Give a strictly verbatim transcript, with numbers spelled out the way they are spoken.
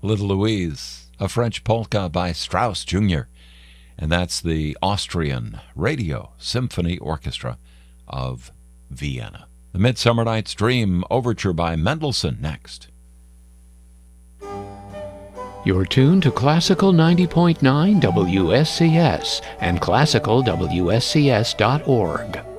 Little Louise, a French polka by Strauss Junior And that's the Austrian Radio Symphony Orchestra of Vienna. The Midsummer Night's Dream Overture by Mendelssohn next. You're tuned to Classical ninety point nine W S C S and classical W S C S dot org.